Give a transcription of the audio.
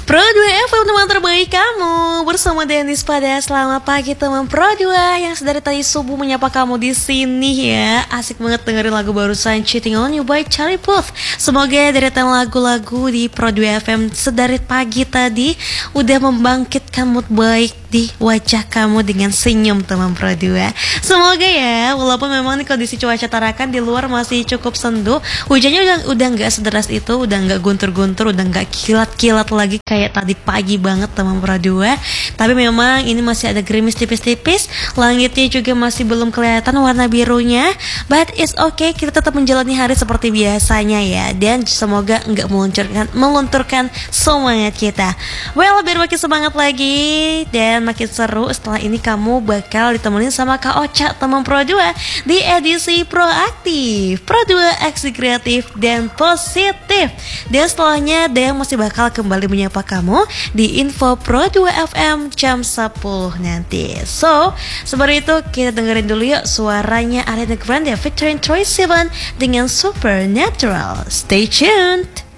Pro 2 FM teman terbaik kamu bersama Dennis pada selamat pagi teman Pro 2 yang dari tadi subuh menyapa kamu di sini ya. Asik banget dengerin lagu barusan Cheating on You by Charlie Puth. Semoga deretan lagu-lagu di Pro 2 FM sedari pagi tadi udah membangkitkan mood baik di wajah kamu dengan senyum teman Pro 2. Semoga ya, walaupun memang nih kondisi cuaca Tarakan di luar masih cukup sendu, hujannya udah nggak sederas itu, udah nggak guntur-guntur, udah nggak kilat-kilat lagi kayak tadi pagi banget teman Pro 2. Tapi memang ini masih ada gerimis tipis-tipis, langitnya juga masih belum kelihatan warna birunya. But it's okay, kita tetap menjalani hari seperti biasanya ya. Dan semoga nggak melunturkan semangat kita. Well, biar makin semangat lagi dan makin seru, setelah ini kamu bakal ditemenin sama Kak Ocha teman Pro 2 di edisi Proaktif Pro 2 Aksi Kreatif dan Positif. Dan setelahnya Dayang masih bakal kembali menyapa kamu di Info Pro 2 FM jam 10 nanti. So, seperti itu kita dengerin dulu yuk suaranya Ariana Grande featuring Troye Sivan dengan Supernatural. Stay tuned.